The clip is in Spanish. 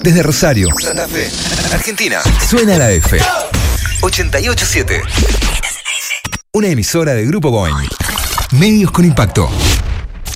Desde Rosario, Santa Fe, Argentina, suena la F. 88.7. Una emisora de Grupo Boing. Medios con impacto.